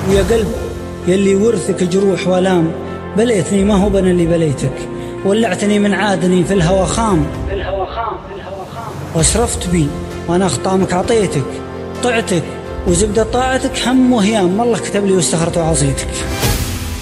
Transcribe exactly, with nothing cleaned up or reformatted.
ويا قلب يلي ورثك جروح والام، بليتني ما هو بنا اللي بليتك، ولعتني من عادني في الهوى خام، في الهوى خام في الهوى خام واشرفت بي وانا خطامك عطيتك، طعتك وزبدة طاعتك هم وهيام، والله كتب لي واستخرت وعصيتك.